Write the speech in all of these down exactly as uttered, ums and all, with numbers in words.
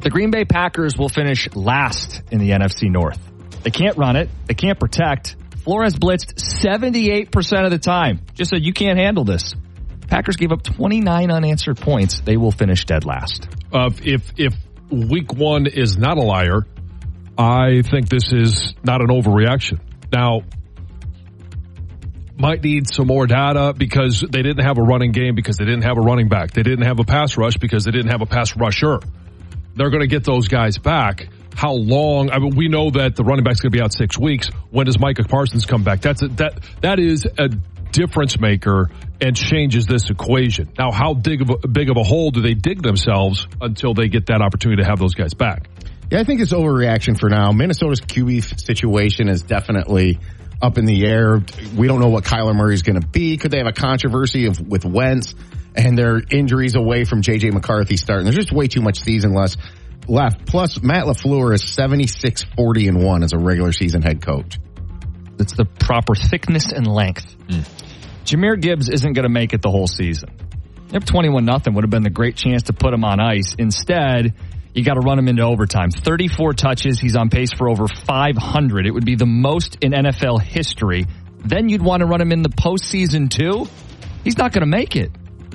The Green Bay Packers will finish last in the N F C North. They can't run it. They can't protect. Flores blitzed seventy-eight percent of the time. Just said, you can't handle this. Packers gave up twenty-nine unanswered points. They will finish dead last. Uh, if if week one is not a liar, I think this is not an overreaction. Now, might need some more data because they didn't have a running game because they didn't have a running back. They didn't have a pass rush because they didn't have a pass rusher. They're going to get those guys back. How long? I mean, we know that the running back's going to be out six weeks. When does Micah Parsons come back? That's a, that that is a difference maker and changes this equation. Now, how big of a, big of a hole do they dig themselves until they get that opportunity to have those guys back? Yeah, I think it's overreaction for now. Minnesota's Q B situation is definitely up in the air. We don't know what Kyler Murray is going to be. Could they have a controversy of, with Wentz and their injuries away from J J McCarthy starting? There's just way too much season left. Left. Plus, Matt LaFleur is seventy-six forty and one as a regular season head coach. It's the proper thickness and length. Mm. Jahmyr Gibbs isn't going to make it the whole season. If twenty-one nothing would have been the great chance to put him on ice. Instead, you got to run him into overtime. thirty-four touches. He's on pace for over five hundred. It would be the most in N F L history. Then you'd want to run him in the postseason too. He's not going to make it.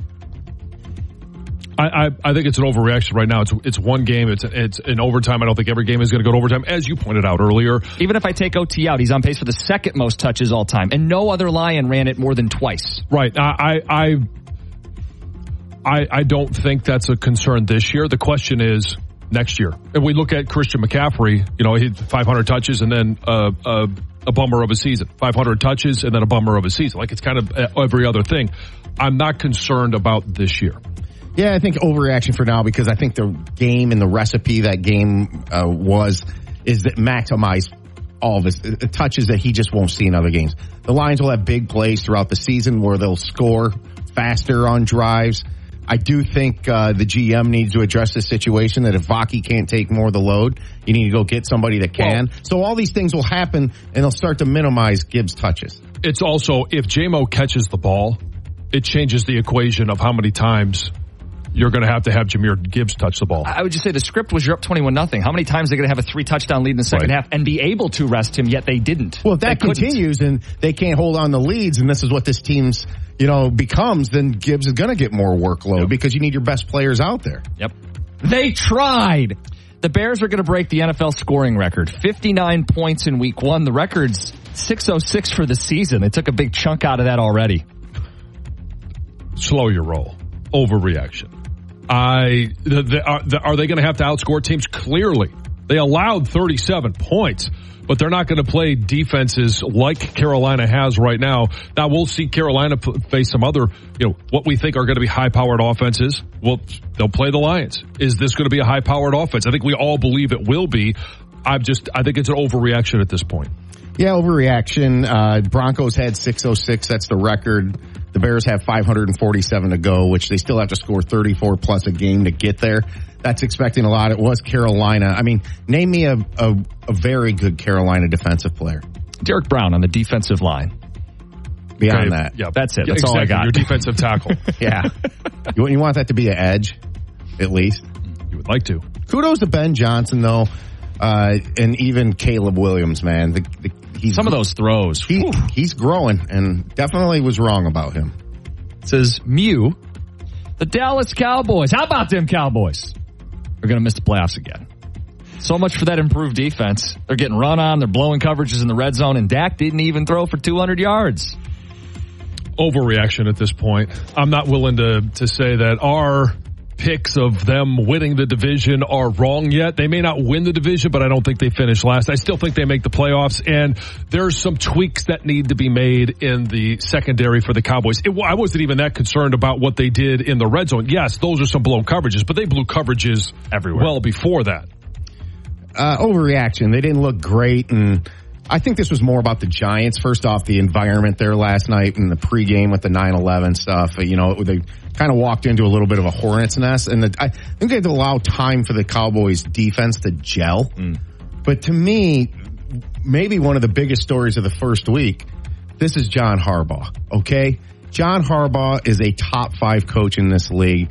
I, I, I think it's an overreaction right now. It's it's one game. It's it's in overtime. I don't think every game is going to go to overtime, as you pointed out earlier. Even if I take O T out, he's on pace for the second most touches all time, and no other Lion ran it more than twice. Right. I I I, I don't think that's a concern this year. The question is next year. If we look at Christian McCaffrey, you know, he had five hundred touches and then uh, uh, a bummer of a season. five hundred touches and then a bummer of a season. Like it's kind of every other thing. I'm not concerned about this year. Yeah, I think overreaction for now because I think the game and the recipe that game uh, was is that maximize all of his uh, touches that he just won't see in other games. The Lions will have big plays throughout the season where they'll score faster on drives. I do think uh, the G M needs to address this situation that if Vaki can't take more of the load, you need to go get somebody that can. Well, so all these things will happen and they'll start to minimize Gibbs' touches. It's also, if J-Mo catches the ball, it changes the equation of how many times you're going to have to have Jahmyr Gibbs touch the ball. I would just say the script was you're up twenty-one nothing. How many times are they going to have a three-touchdown lead in the second right. half and be able to rest him, yet they didn't? Well, if that they continues and they can't hold on the leads, and this is what this team's, you know, becomes, then Gibbs is going to get more workload yep. because you need your best players out there. Yep. They tried. The Bears are going to break the N F L scoring record. fifty-nine points in week one. The record's six oh six for the season. They took a big chunk out of that already. Slow your roll. Overreaction. I the, the, are, the, are they going to have to outscore teams? Clearly. They allowed thirty-seven points, but they're not going to play defenses like Carolina has right now. Now, we'll see Carolina p- face some other, you know, what we think are going to be high-powered offenses. Well, they'll play the Lions. Is this going to be a high-powered offense? I think we all believe it will be. I've just, I think it's an overreaction at this point. Yeah, overreaction. Uh, Broncos had six oh six. That's the record. The Bears have five hundred forty-seven to go, which they still have to score thirty-four plus a game to get there. That's expecting a lot. It was Carolina. I mean, name me a, a, a very good Carolina defensive player. Derek Brown on the defensive line. Beyond okay, that. Yeah, that's it. That's exactly. all I got. Your defensive tackle. yeah. You, you want that to be an edge, at least? You would like to. Kudos to Ben Johnson, though, uh, and even Caleb Williams, man. The, the, he's, Some of those throws. He, he's growing, and definitely was wrong about him. It says, Mew, the Dallas Cowboys. How about them Cowboys? They're going to miss the playoffs again. So much for that improved defense. They're getting run on. They're blowing coverages in the red zone, and Dak didn't even throw for two hundred yards. Overreaction at this point. I'm not willing to, to say that our picks of them winning the division are wrong yet. They may not win the division, but I don't think they finish last. I still think they make the playoffs, and there's some tweaks that need to be made in the secondary for the Cowboys. It, I wasn't even that concerned about what they did in the red zone. Yes, those are some blown coverages, but they blew coverages everywhere well before that. Uh, overreaction. They didn't look great, and I think this was more about the Giants. First off, the environment there last night and the pregame with the nine eleven stuff. You know, they kind of walked into a little bit of a hornet's nest, and the, I think they had to allow time for the Cowboys defense to gel. Mm. But to me, maybe one of the biggest stories of the first week, this is John Harbaugh, okay? John Harbaugh is a top five coach in this league.